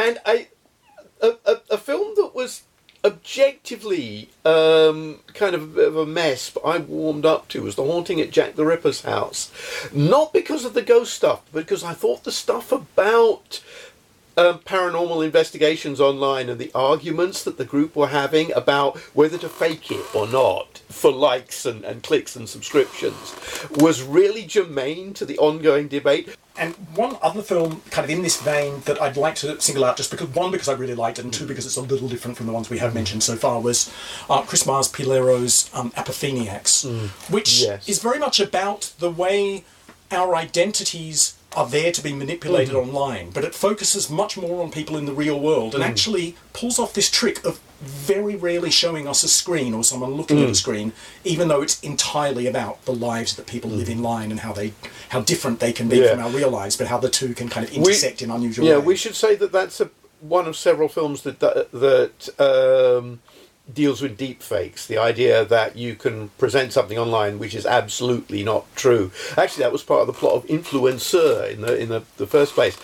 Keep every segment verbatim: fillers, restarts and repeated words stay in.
and a, a, a, a film that was objectively um, kind of a bit of a mess, but I warmed up to, was The Haunting at Jack the Ripper's house. Not because of the ghost stuff, but because I thought the stuff about um, paranormal investigations online and the arguments that the group were having about whether to fake it or not for likes and, and clicks and subscriptions was really germane to the ongoing debate. And one other film kind of in this vein that I'd like to single out, just because, one, because I really liked it, and two, because it's a little different from the ones we have mentioned so far, was uh, Chris Mars Pilero's um, Apopheniacs, mm. which yes. is very much about the way our identities are there to be manipulated mm. online, but it focuses much more on people in the real world and mm. actually pulls off this trick of very rarely showing us a screen or someone looking mm. at a screen, even though it's entirely about the lives that people mm. live in line and how they how different they can be yeah. from our real lives, but how the two can kind of intersect we, in unusual yeah, ways. Yeah, we should say that that's a, one of several films that that, that um, deals with deep fakes, the idea that you can present something online which is absolutely not true. Actually, that was part of the plot of Influencer in the in the, the first place.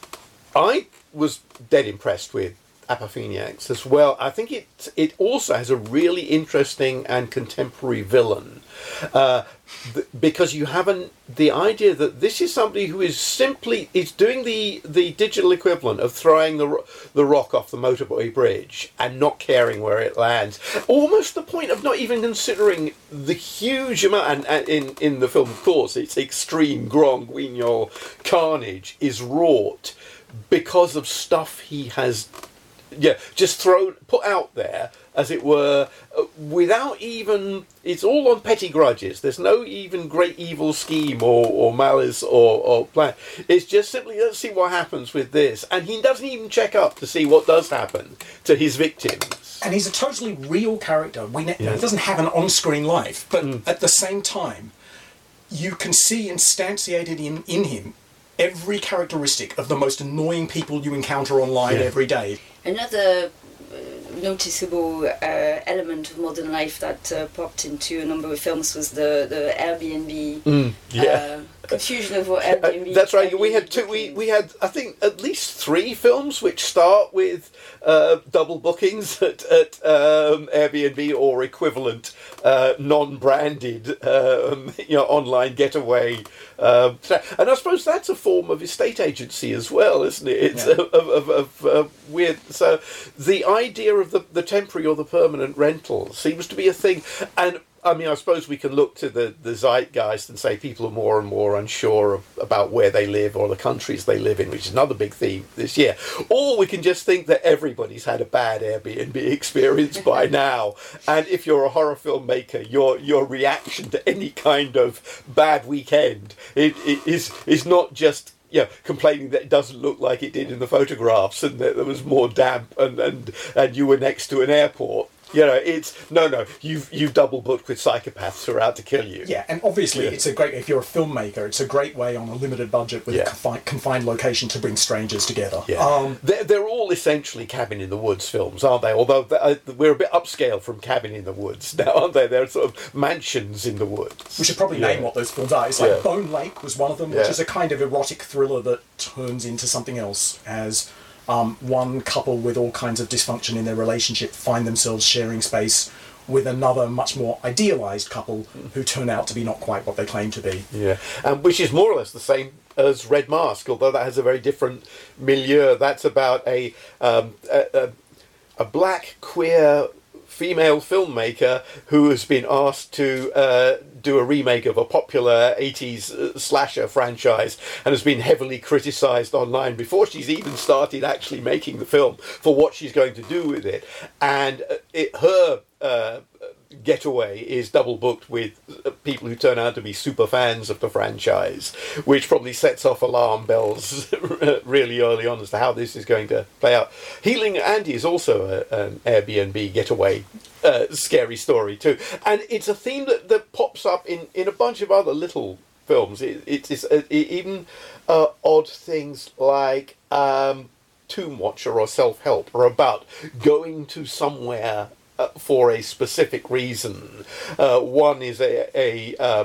I was dead impressed with Apopheniacs as well. I think it it also has a really interesting and contemporary villain, uh, th- because you have an, the idea that this is somebody who is simply is doing the, the digital equivalent of throwing the the rock off the motorway bridge and not caring where it lands, almost the point of not even considering the huge amount. And, and in in the film, of course, it's extreme Grand Guignol carnage is wrought because of stuff he has. Yeah, just thrown, put out there, as it were, uh, without even... It's all on petty grudges. There's no even great evil scheme or, or malice or, or plan. It's just simply, let's see what happens with this. And he doesn't even check up to see what does happen to his victims. And he's a totally real character. We ne- yeah. He doesn't have an on-screen life, but mm. at the same time, you can see instantiated in, in him every characteristic of the most annoying people you encounter online yeah. every day. Another uh, noticeable uh, element of modern life that uh, popped into a number of films was the, the Airbnb mm, yeah. uh, confusion of what Airbnb. Uh, that's right. Airbnb we had two. We, we had I think at least three films which start with uh, double bookings at, at um, Airbnb or equivalent uh, non-branded um, you know online getaway. Um, and I suppose that's a form of estate agency as well, isn't it? It's yeah. of, of, of, of weird. So the idea of the, the temporary or the permanent rental seems to be a thing. And I mean, I suppose we can look to the, the zeitgeist and say people are more and more unsure of, about where they live or the countries they live in, which is another big theme this year. Or we can just think that everybody's had a bad Airbnb experience by now. And if you're a horror filmmaker, your your reaction to any kind of bad weekend it, it is is not just... Yeah, complaining that it doesn't look like it did in the photographs and that there was more damp and, and, and you were next to an airport. You know, it's, no, no, you've you've double booked with psychopaths who are out to kill you. Yeah, and obviously yeah. it's a great, if you're a filmmaker, it's a great way on a limited budget with yeah. a confined, confined location to bring strangers together. Yeah. Um, they're, they're all essentially Cabin in the Woods films, aren't they? Although uh, we're a bit upscale from Cabin in the Woods now, aren't they? They're sort of mansions in the woods. We should probably yeah. name what those films are. It's like yeah. Bone Lake was one of them, yeah. which is a kind of erotic thriller that turns into something else as... Um, one couple with all kinds of dysfunction in their relationship find themselves sharing space with another much more idealised couple who turn out to be not quite what they claim to be. Yeah, um, which is more or less the same as Red Mask, although that has a very different milieu. That's about a um, a, a, a black queer female filmmaker who has been asked to uh, do a remake of a popular eighties uh, slasher franchise and has been heavily criticised online before she's even started actually making the film for what she's going to do with it. And it, her uh, getaway is double booked with people who turn out to be super fans of the franchise, which probably sets off alarm bells really early on as to how this is going to play out. Healing Andy is also a, an Airbnb getaway uh, scary story too, and it's a theme that, that pops up in, in a bunch of other little films. It, it's, it's uh, even uh, odd things like um, Tomb Watcher or Self-Help are about going to somewhere for a specific reason. Uh, one is a, a uh,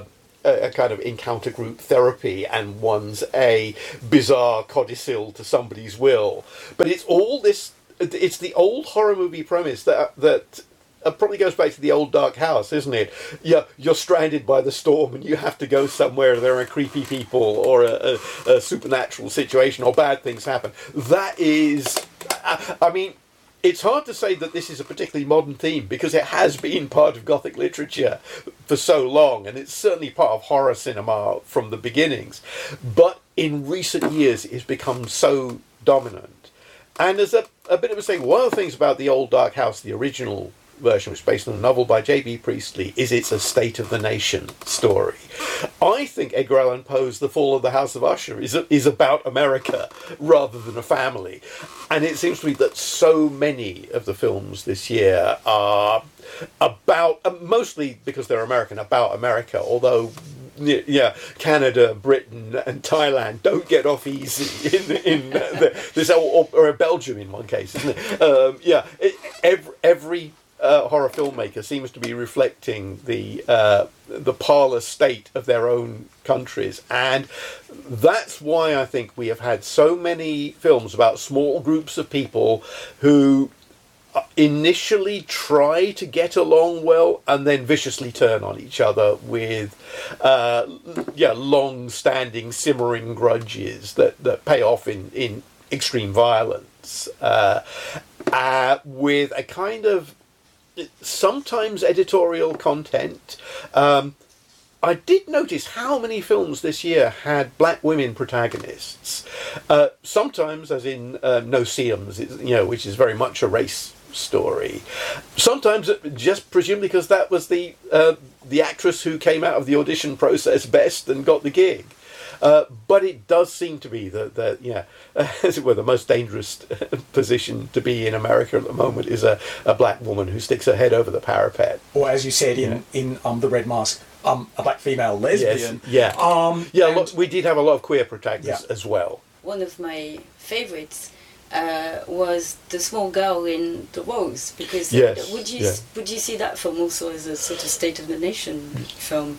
a, a kind of encounter group therapy, and one's a bizarre codicil to somebody's will. But it's all this. It's the old horror movie premise that that. It probably goes back to the old dark house, isn't it? Yeah, you're stranded by the storm and you have to go somewhere. There are creepy people or a, a, a supernatural situation or bad things happen. That is, I, I mean, it's hard to say that this is a particularly modern theme because it has been part of Gothic literature for so long, and it's certainly part of horror cinema from the beginnings. But in recent years, it's become so dominant. And there's a, a bit of a saying, one of the things about the old dark house, the original version, which is based on a novel by J B Priestley, is it's a state of the nation story. I think Edgar Allan Poe's The Fall of the House of Usher is a, is about America rather than a family. And it seems to me that so many of the films this year are about, uh, mostly because they're American, about America, although yeah, Canada, Britain, and Thailand don't get off easy in in the, this, or, or Belgium in one case, isn't it? Um, yeah, it, every every uh, horror filmmaker seems to be reflecting the uh, the parlous state of their own countries, and that's why I think we have had so many films about small groups of people who initially try to get along well and then viciously turn on each other with uh, yeah, long-standing simmering grudges that, that pay off in, in extreme violence uh, uh, with a kind of sometimes editorial content. Um, I did notice how many films this year had black women protagonists. Uh, sometimes, as in uh, No Seams, you know, which is very much a race story. Sometimes just presumably because that was the uh, the actress who came out of the audition process best and got the gig. Uh, but it does seem to be that, that yeah, as it were, the most dangerous position to be in America at the moment is a, a black woman who sticks her head over the parapet. Or as you said in, yeah. in um, The Red Mask, um, a black female lesbian. Yes, yeah, um, yeah. And, Look, we did have a lot of queer protagonists yeah. as well. One of my favourites Uh, was the small girl in The Rose, because yes, would you yeah. would you see that film also as a sort of state of the nation film?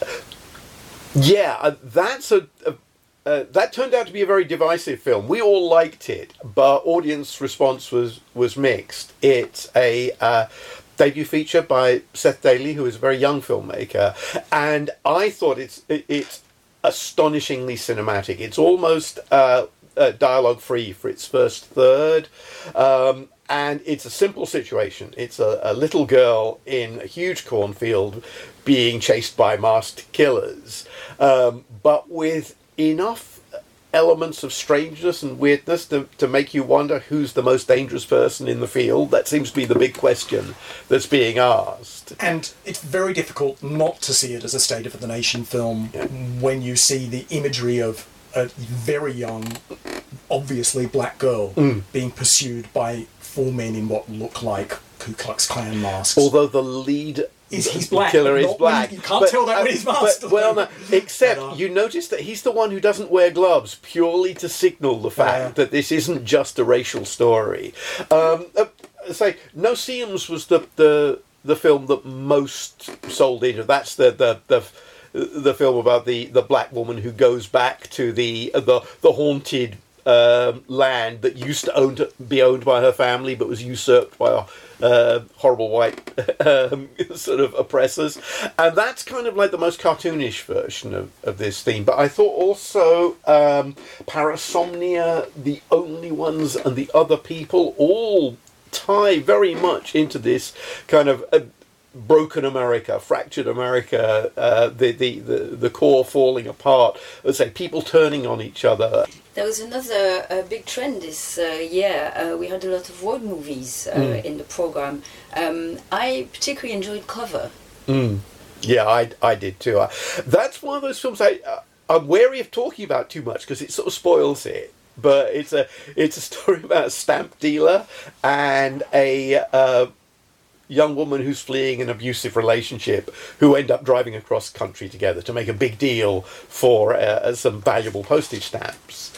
Yeah, uh, that's a, a uh, that turned out to be a very divisive film. We all liked it, but audience response was was mixed. It's a uh, debut feature by Seth Daly, who is a very young filmmaker, and I thought it's it, it's astonishingly cinematic. It's almost uh, Uh, dialogue free for its first third, um, and it's a simple situation. It's a, a little girl in a huge cornfield being chased by masked killers, um, but with enough elements of strangeness and weirdness to, to make you wonder who's the most dangerous person in the field. That seems to be the big question that's being asked. And it's very difficult not to see it as a state of the nation film yeah. when you see the imagery of a very young, obviously black girl mm. being pursued by four men in what look like Ku Klux Klan masks. Although the lead is he's black, killer is black. You can't but, tell that uh, with his mask. But, well, no, except but, uh, you notice that he's the one who doesn't wear gloves purely to signal the fact uh, that this isn't just a racial story. Um, uh, say, No Seams was the, the the film that most sold into. That's the the the. the film about the, the black woman who goes back to the the, the haunted um, land that used to, own to be owned by her family but was usurped by uh, horrible white um, sort of oppressors. And that's kind of like the most cartoonish version of, of this theme. But I thought also um, Parasomnia, The Only Ones and The Other People all tie very much into this kind of... Uh, broken America, fractured America, uh, the, the, the, the core falling apart, let's say people turning on each other. There was another uh, big trend this uh, year. Uh, we had a lot of road movies uh, mm. in the programme. Um, I particularly enjoyed Cover. Mm. Yeah, I, I did too. I, that's one of those films I, uh, I'm wary of talking about too much because it sort of spoils it. But it's a, it's a story about a stamp dealer and a... Uh, young woman who's fleeing an abusive relationship who end up driving across country together to make a big deal for uh, some valuable postage stamps.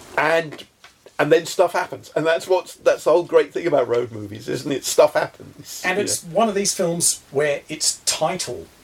And and then stuff happens. And that's what's that's the whole great thing about road movies, isn't it? Stuff happens. And it's know? one of these films where its title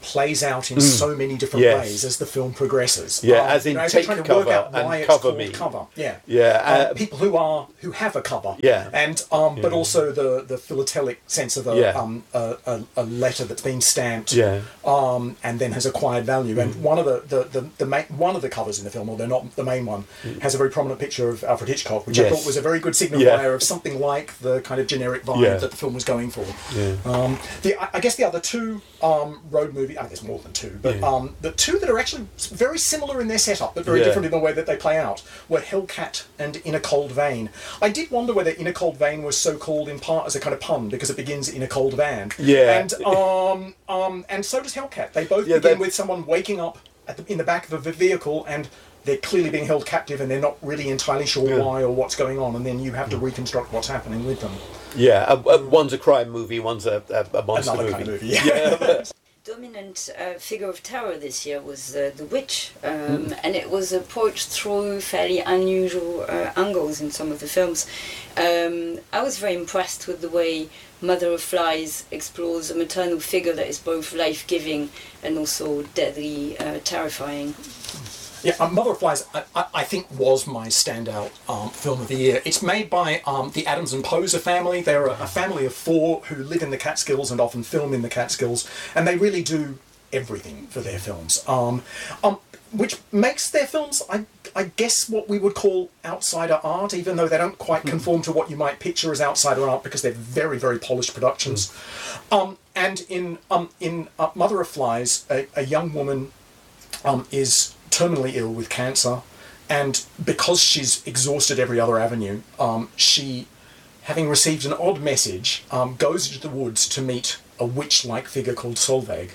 plays out in so many different Yes. ways as the film progresses. Yeah, Um, as in you know, as they're take trying to work cover out why and it's cover called me. Cover. Yeah. Yeah, Um, uh, people who are who have a cover. Yeah. And um, but also the the philatelic sense of a Yeah. um a, a, a letter that's been stamped. Yeah. Um, and then has acquired value. And one of the the, the, the main, one of the covers in the film, although not the main one, has a very prominent picture of Alfred Hitchcock, which I Yes. thought was a very good signifier Yeah. of something like the kind of generic vibe Yeah. that the film was going for. Yeah. Um, the I I guess the other two um, road movie, I mean, there's more than two, but Yeah. um, the two that are actually very similar in their setup, but very Yeah. different in the way that they play out, were Hellcat and In a Cold Vein. I did wonder whether In a Cold Vein was so called in part as a kind of pun because it begins in a cold van. Yeah. And um, um, and so does Hellcat. They both Yeah, begin they- with someone waking up at the, in the back of a vehicle and they're clearly being held captive and they're not really entirely sure Yeah. why or what's going on, and then you have to reconstruct what's happening with them. Yeah, uh, uh, one's a crime movie, one's a, a, a monster Another movie. kind of movie, yeah. Dominant uh, figure of terror this year was uh, The Witch, um, and it was approached through fairly unusual uh, angles in some of the films. Um, I was very impressed with the way Mother of Flies explores a maternal figure that is both life-giving and also deadly uh, terrifying. Yeah, um, Mother of Flies, I, I, I think, was my standout um, film of the year. It's made by um, the Adams and Poser family. They're a, a family of four who live in the Catskills and often film in the Catskills, and they really do everything for their films. Um, um, which makes their films, I, I guess, what we would call outsider art, even though they don't quite conform to what you might picture as outsider art, because they're very, very polished productions. Mm. Um, and in um, in uh, Mother of Flies, a, a young woman um, is terminally ill with cancer, and because she's exhausted every other avenue, um, she, having received an odd message, um, goes into the woods to meet a witch-like figure called Solveig,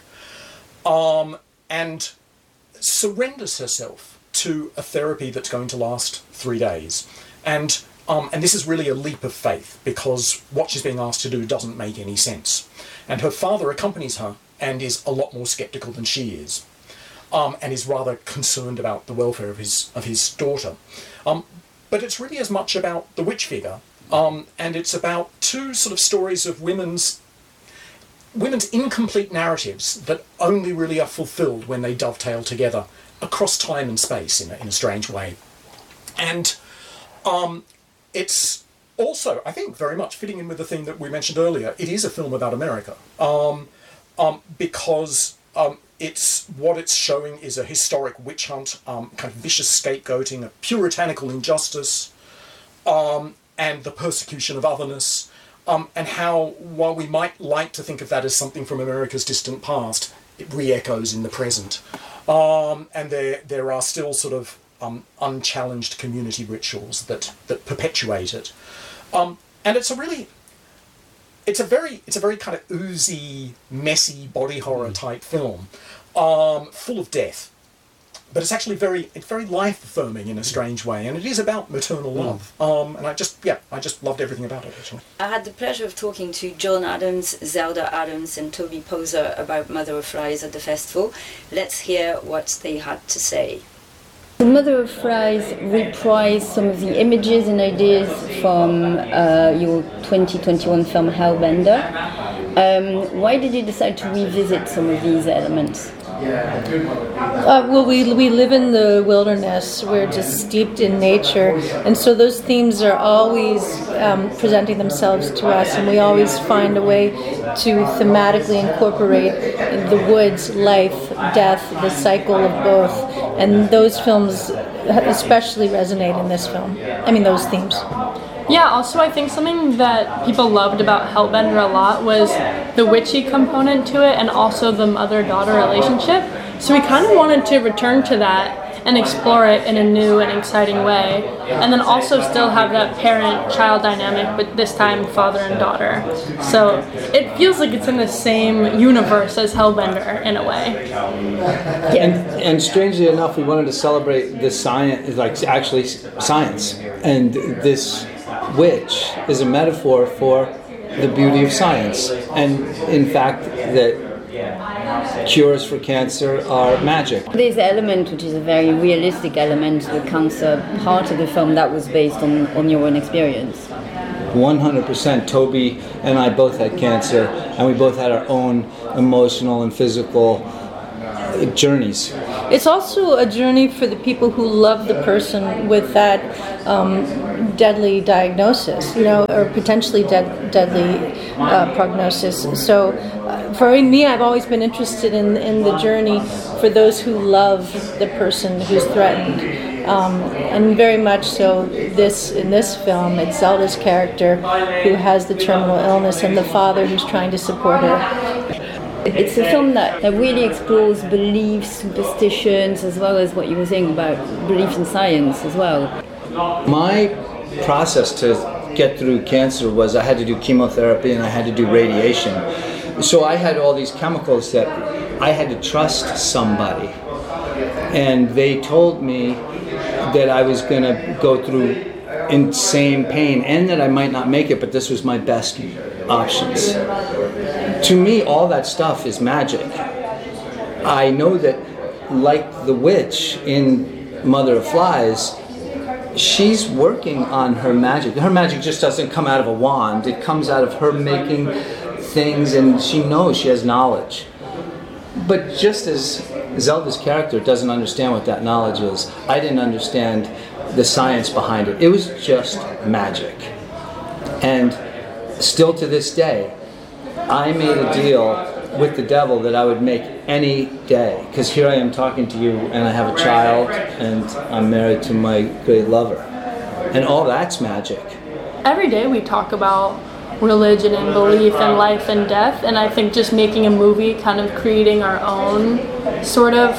um, and surrenders herself to a therapy that's going to last three days. And um, and this is really a leap of faith, because what she's being asked to do doesn't make any sense. And her father accompanies her and is a lot more sceptical than she is. Um, and is rather concerned about the welfare of his of his daughter. Um, but it's really as much about the witch figure, um, and it's about two sort of stories of women's women's incomplete narratives that only really are fulfilled when they dovetail together across time and space in a, in a strange way. And um, it's also, I think, very much fitting in with the thing that we mentioned earlier. It is a film about America, um, um, because um, it's what it's showing is a historic witch hunt, um, kind of vicious scapegoating, a puritanical injustice, um, and the persecution of otherness, um, and how, while we might like to think of that as something from America's distant past, it re-echoes in the present. Um, and there there are still sort of um, unchallenged community rituals that, that perpetuate it. Um, and it's a really... It's a very, it's a very kind of oozy, messy body horror type film, um, full of death, but it's actually very, it's very life affirming in a strange way, and it is about maternal love. Um, and I just, yeah, I just loved everything about it. Actually, I had the pleasure of talking to John Adams, Zelda Adams, and Toby Poser about Mother of Flies at the festival. Let's hear what they had to say. Mother of Flies reprised some of the images and ideas from uh, your twenty twenty-one film Hellbender. Um, why did you decide to revisit some of these elements? Uh, well, we we live in the wilderness. We're just steeped in nature, and so those themes are always um, presenting themselves to us, and we always find a way to thematically incorporate the woods, life, death, the cycle of both, and those films especially resonate in this film. I mean, those themes. Yeah, also I think something that people loved about Hellbender a lot was the witchy component to it and also the mother-daughter relationship. So we kind of wanted to return to that and explore it in a new and exciting way. And then also still have that parent-child dynamic, but this time father and daughter. So it feels like it's in the same universe as Hellbender in a way. Yeah. And, and strangely enough, we wanted to celebrate the science, like actually science. And this witch is a metaphor for the beauty of science, and in fact that cures for cancer are magic. This element, which is a very realistic element, the cancer part of the film, that was based on, on your own experience. one hundred percent. Toby and I both had cancer, and we both had our own emotional and physical journeys. It's also a journey for the people who love the person with that um, deadly diagnosis, you know, or potentially dead, deadly uh, prognosis. So uh, for me, I've always been interested in, in the journey for those who love the person who's threatened. Um, and very much so this in this film, it's Zelda's character who has the terminal illness and the father who's trying to support her. It's a film that, that really explores beliefs, superstitions, as well as what you were saying about belief in science as well. My process to get through cancer was I had to do chemotherapy and I had to do radiation. So I had all these chemicals that I had to trust somebody. And they told me that I was going to go through insane pain and that I might not make it, but this was my best options. To me, all that stuff is magic. I know that, like the witch in Mother of Flies, she's working on her magic. Her magic just doesn't come out of a wand. It comes out of her making things, and she knows, she has knowledge. But just as Zelda's character doesn't understand what that knowledge is, I didn't understand the science behind it. It was just magic. And still to this day, I made a deal with the devil that I would make any day. Because here I am talking to you, and I have a child, and I'm married to my great lover. And all that's magic. Every day we talk about religion and belief and life and death, and I think just making a movie, kind of creating our own sort of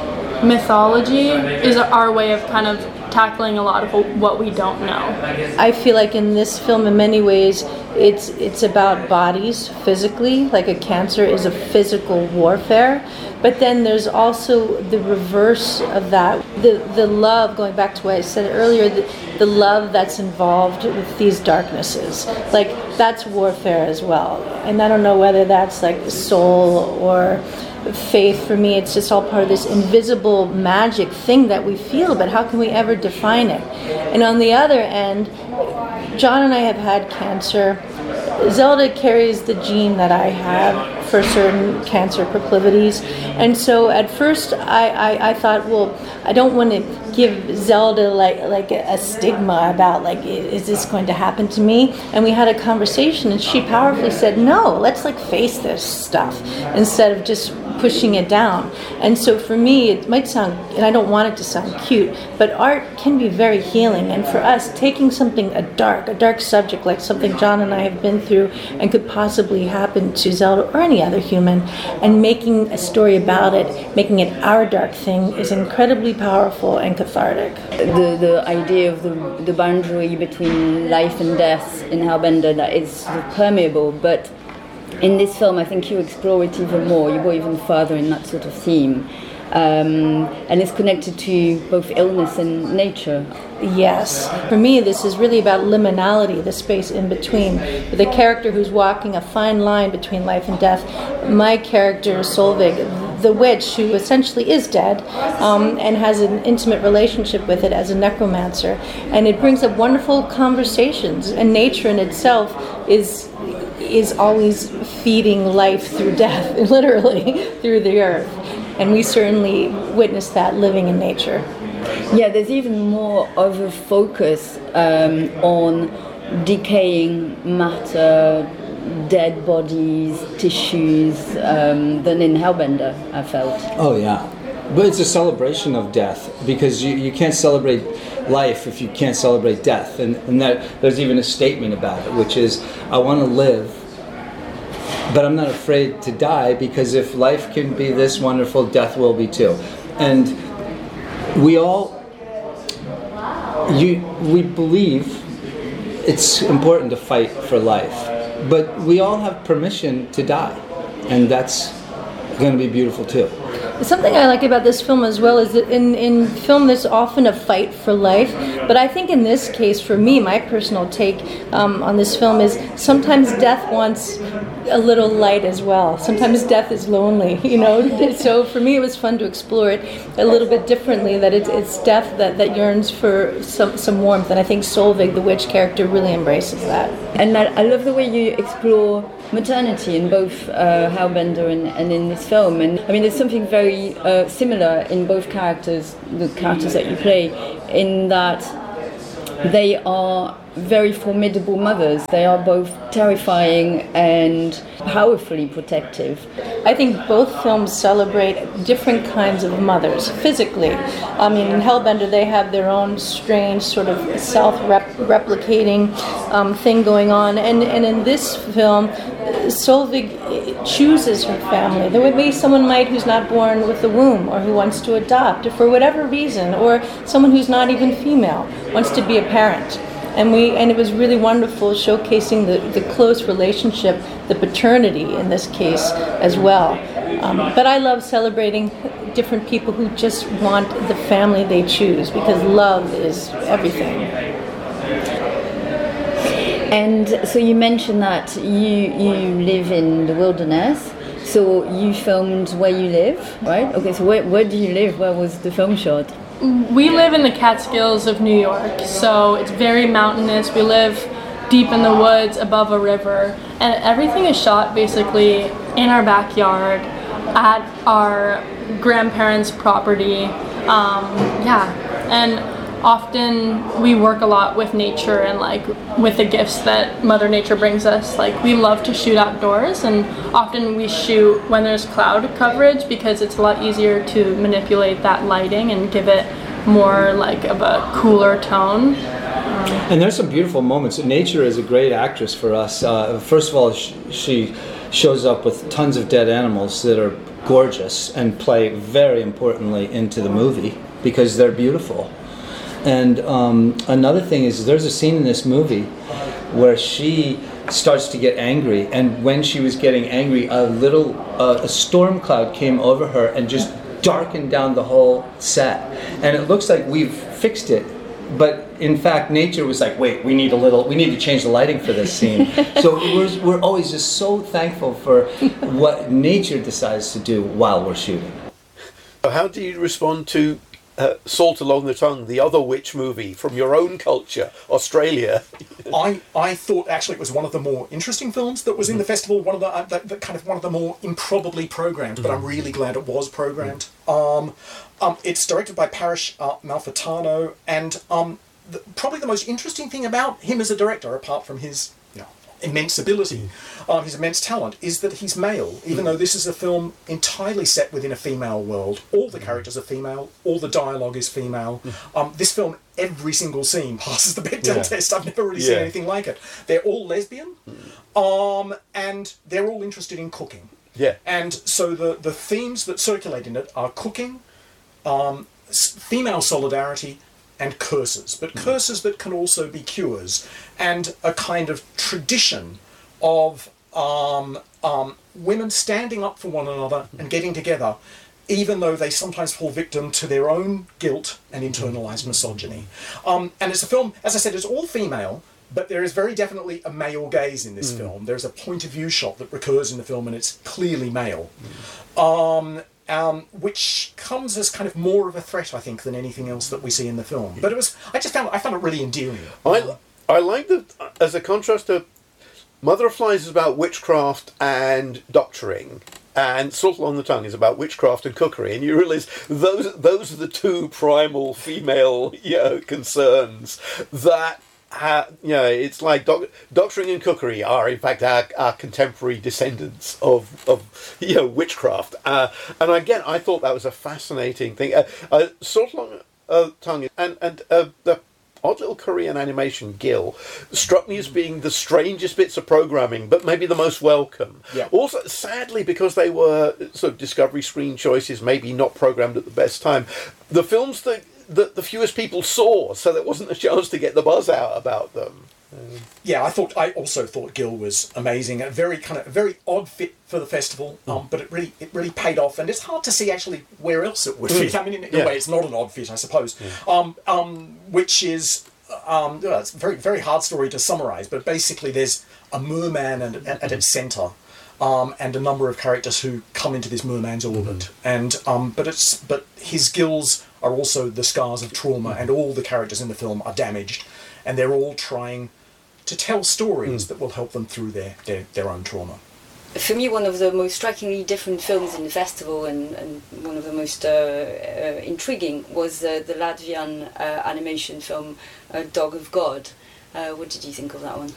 mythology, is our way of kind of tackling a lot of what we don't know. I feel like in this film, in many ways, it's it's about bodies physically, like a cancer is a physical warfare, but then there's also the reverse of that, the the love, going back to what I said earlier, the, the love that's involved with these darknesses, like that's warfare as well. And I don't know whether that's like soul or faith. For me, it's just all part of this invisible magic thing that we feel, but how can we ever define it? And on the other end, John and I have had cancer. Zelda carries the gene that I have for certain cancer proclivities, and so at first I, I, I thought, well, I don't want to give Zelda like like a, a stigma about like, is this going to happen to me? And we had a conversation, and she powerfully said, no, let's like face this stuff instead of just pushing it down. And so for me, it might sound, and I don't want it to sound cute, but art can be very healing. And for us, taking something a dark, a dark subject like something John and I have been through and could possibly happen to Zelda or any other human, and making a story about it, making it our dark thing, is incredibly powerful and cathartic. The the idea of the the boundary between life and death in Hellbender, that is permeable, but in this film I think you explore it even more, you go even further in that sort of theme. Um, and it's connected to both illness and nature. Yes. For me, this is really about liminality, the space in between. The character who's walking a fine line between life and death. My character, Solveig, the witch, who essentially is dead, um, and has an intimate relationship with it as a necromancer. And it brings up wonderful conversations. And nature in itself is is always feeding life through death, literally, through the earth. And we certainly witness that living in nature. Yeah, there's even more of a focus um, on decaying matter, dead bodies, tissues, um, than in Hellbender, I felt. Oh, yeah. But it's a celebration of death, because you, you can't celebrate life if you can't celebrate death. And, and that there's even a statement about it, which is, I want to live, but I'm not afraid to die, because if life can be this wonderful, death will be too. And we all, you, we believe it's important to fight for life, but we all have permission to die, and that's going to be beautiful too. Something I like about this film as well is that in, in film there's often a fight for life, but I think in this case, for me, my personal take um, on this film is sometimes death wants a little light as well. Sometimes death is lonely, you know. So for me it was fun to explore it a little bit differently, that it's, it's death that, that yearns for some, some warmth, and I think Solveig, the witch character, really embraces that. And I, I love the way you explore maternity in both uh, Hellbender and, and in this film. And I mean, there's something very very uh, similar in both characters, the characters that you play, in that they are very formidable mothers. They are both terrifying and powerfully protective. I think both films celebrate different kinds of mothers physically. I mean, in Hellbender they have their own strange sort of self-replicating um, thing going on, and, and in this film, Solveig chooses her family. There would be someone might who's not born with the womb, or who wants to adopt, or for whatever reason, or someone who's not even female wants to be a parent. And we and it was really wonderful showcasing the, the close relationship, the paternity in this case as well. Um, but I love celebrating different people who just want the family they choose, because love is everything. And so you mentioned that you you live in the wilderness. So you filmed where you live, right? Okay, so where, where do you live? Where was the film shot? We live in the Catskills of New York, so it's very mountainous. We live deep in the woods above a river, and everything is shot basically in our backyard at our grandparents' property. Um, yeah, and often we work a lot with nature and like with the gifts that Mother Nature brings us. Like, we love to shoot outdoors, and often we shoot when there's cloud coverage because it's a lot easier to manipulate that lighting and give it more like of a cooler tone. And there's some beautiful moments. Nature is a great actress for us. Uh, first of all, sh- she shows up with tons of dead animals that are gorgeous and play very importantly into the movie because they're beautiful. And um, another thing is, there's a scene in this movie where she starts to get angry, and when she was getting angry, a little uh, a storm cloud came over her and just darkened down the whole set. And it looks like we've fixed it, but in fact, nature was like, wait, we need a little, we need to change the lighting for this scene. So we're, we're always just so thankful for what nature decides to do while we're shooting. How do you respond to Uh, Salt Along the Tongue, the other witch movie from your own culture, Australia? I, I thought actually it was one of the more interesting films that was in the festival, one of the, uh, the, the kind of one of the more improbably programmed, but I'm really glad it was programmed. Um, um, it's directed by Parish uh, Malfitano, and um, the, probably the most interesting thing about him as a director, apart from his you know, immense ability, uh, his immense talent, is that he's male. Even though this is a film entirely set within a female world, all the characters are female, all the dialogue is female. Um, this film, every single scene passes the Bechdel Yeah. test. I've never really seen Yeah. anything like it. They're all lesbian, um, and they're all interested in cooking. Yeah. And so the, the themes that circulate in it are cooking, um, s- female solidarity, and curses, but curses that can also be cures, and a kind of tradition of um, um, women standing up for one another and getting together, even though they sometimes fall victim to their own guilt and internalized misogyny. Um, and it's a film, as I said, it's all female, but there is very definitely a male gaze in this mm. film. There's a point of view shot that recurs in the film, and it's clearly male. Mm. Um, Um, which comes as kind of more of a threat, I think, than anything else that we see in the film. But it was, I just found, I found it really endearing. I, I like that, as a contrast to Mother of Flies is about witchcraft and doctoring, and Salt Along the Tongue is about witchcraft and cookery, and you realise those those are the two primal female you know, concerns that Uh, you know, it's like doc- doctoring and cookery are, in fact, our, our contemporary descendants of, of you know, witchcraft. Uh, and again, I thought that was a fascinating thing. Uh, uh, Salt Along uh, Tongue and and uh, the odd little Korean animation, Gil, struck me as being the strangest bits of programming, but maybe the most welcome. Yeah. Also, sadly, because they were sort of Discovery Screen choices, maybe not programmed at the best time, the films that that the fewest people saw, so there wasn't a chance to get the buzz out about them. Um, yeah, I thought I also thought Gil was amazing. A very kind of a very odd fit for the festival, um, but it really it really paid off, and it's hard to see actually where else it would fit. I mean, in, in Yeah. a way, it's not an odd fit, I suppose. Um, um, which is um, well, it's a very very hard story to summarise, but basically there's a merman and, at, at its centre. Um, and a number of characters who come into this merman's orbit, mm-hmm. and um, but it's but his gills are also the scars of trauma, and all the characters in the film are damaged, and they're all trying to tell stories mm. that will help them through their, their, their own trauma. for me, one of the most strikingly different films in the festival, and, and one of the most uh, uh, intriguing, was uh, the Latvian uh, animation film uh, Dog of God. Uh, what did you think of that one?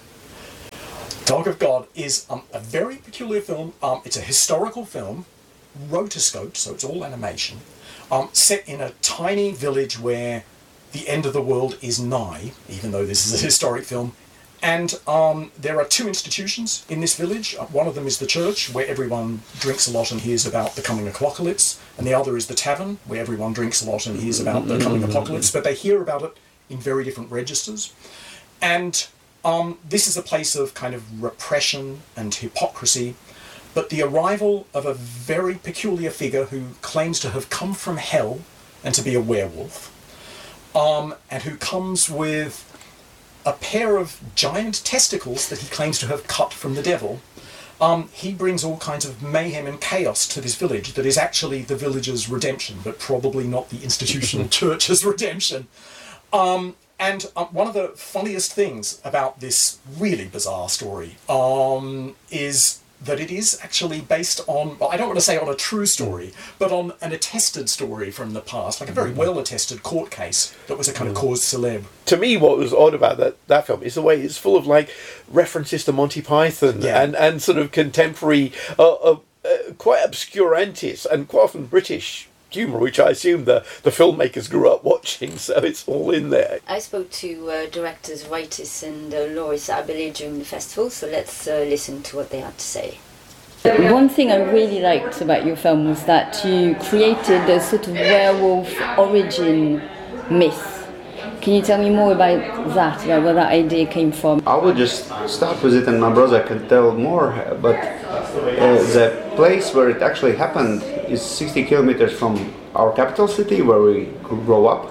Dog of God is um, a very peculiar film. Um, it's a historical film, rotoscoped, so it's all animation, um, set in a tiny village where the end of the world is nigh, even though this is a historic film. And um, there are two institutions in this village. Uh, one of them is the church, where everyone drinks a lot and hears about the coming apocalypse. And the other is the tavern, where everyone drinks a lot and hears about the coming apocalypse. But they hear about it in very different registers. And um, this is a place of kind of repression and hypocrisy. But the arrival of a very peculiar figure who claims to have come from hell and to be a werewolf, um, and who comes with a pair of giant testicles that he claims to have cut from the devil, um, he brings all kinds of mayhem and chaos to this village that is actually the village's redemption, but probably not the institutional church's redemption. Um, and uh, one of the funniest things about this really bizarre story um, is that it is actually based on, well, I don't want to say on a true story, but on an attested story from the past, like a very well-attested court case that was a kind of cause célèbre. To me, what was odd about that, that film is the way it's full of like references to Monty Python Yeah. and, and sort of contemporary, uh, uh, uh, quite obscurantis and quite often British humour, which I assume the, the filmmakers grew up watching, so it's all in there. I spoke to uh, directors Raitis and uh, Loris Abele during the festival, so let's uh, listen to what they had to say. One thing I really liked about your film was that you created a sort of werewolf origin myth. Can you tell me more about that, about where that idea came from? I will just start with it and my brother can tell more, but uh, the place where it actually happened is sixty kilometers from our capital city where we grow up.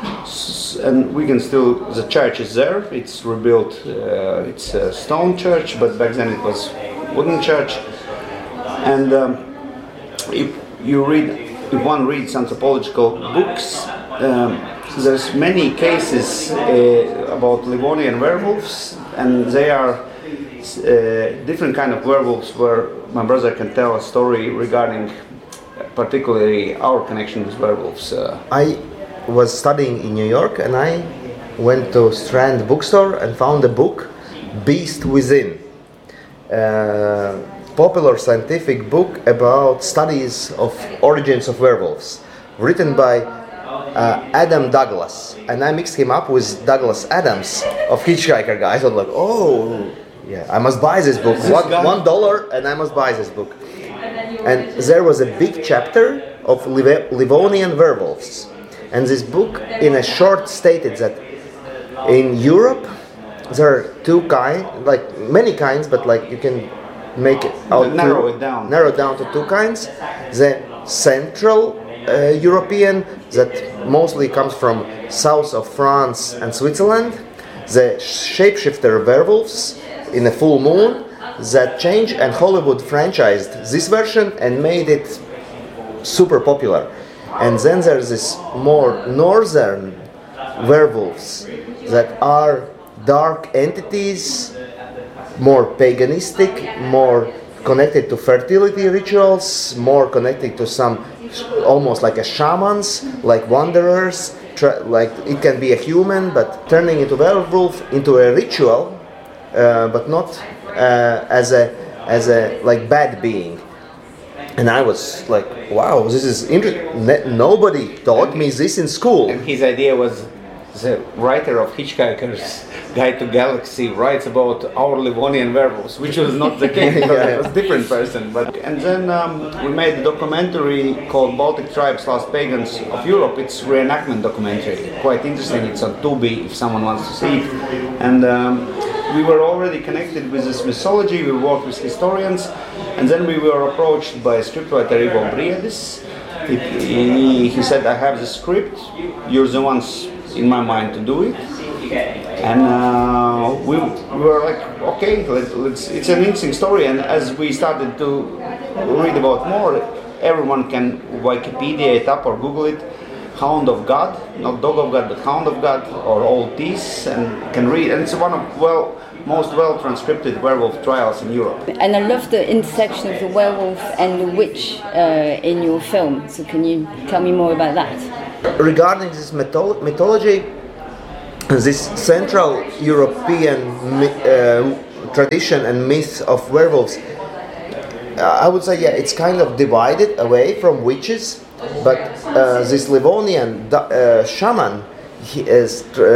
S- and we can still, the church is there, it's rebuilt, uh, it's a stone church, but back then it was wooden church. And um, if you read, if one reads anthropological books, um, there's many cases uh, about Livonian werewolves, and they are uh, different kind of werewolves where my brother can tell a story regarding particularly our connection with werewolves. Uh, I was studying in New York and I went to Strand bookstore and found a book, Beast Within. Uh, popular scientific book about studies of origins of werewolves, written by uh, Adam Douglas, and I mixed him up with Douglas Adams of Hitchhiker guys. I was like, oh, yeah, I must buy this book. One, one dollar, and I must buy this book. And there was a big chapter of Liv- Livonian werewolves, and this book, in a short, stated that in Europe there are two kinds, like many kinds, but like you can make it out narrow to, it down. narrow down to two kinds. The Central uh, European, that mostly comes from south of France and Switzerland. The shapeshifter werewolves in a full moon that changed, and Hollywood franchised this version and made it super popular. And then there's this more northern werewolves that are dark entities, more paganistic, more connected to fertility rituals, more connected to some almost like a shamans, like wanderers, tra- like it can be a human, but turning into werewolf into a ritual, uh, but not uh, as a as a like bad being. And I was like, wow, this is interesting. Ne- nobody taught me this in school. And his idea was, the writer of Hitchhiker's Guide to Galaxy writes about our Livonian werewolves, which was not the case. Yeah. It was a different person. But and then um, we made a documentary called Baltic Tribes, Last Pagans of Europe. It's reenactment documentary, quite interesting. It's on Tubi if someone wants to see it. And um, we were already connected with this mythology. We worked with historians, and then we were approached by scriptwriter Ivo Briedis. He, he, he said, "I have the script. You're the ones in my mind to do it." And uh, we, we were like, okay, let, let's, it's an interesting story. And as we started to read about more, everyone can Wikipedia it up or Google it. Hound of God, not Dog of God, but Hound of God, or Old Tease, and can read. And it's one of well most well transcribed werewolf trials in Europe. And I love the intersection of the werewolf and the witch uh, in your film. So can you tell me more about that? Regarding this mytho- mythology, this Central European uh, tradition and myth of werewolves, I would say, yeah, it's kind of divided away from witches, but uh, this Livonian uh, shaman, he is uh,